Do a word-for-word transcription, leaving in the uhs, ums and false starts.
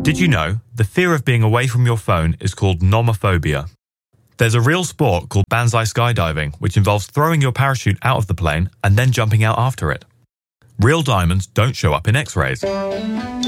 Did you know the fear of being away from your phone is called nomophobia? There's a real sport called Banzai skydiving, which involves throwing your parachute out of the plane and then jumping out after it. Real diamonds don't show up in X-rays.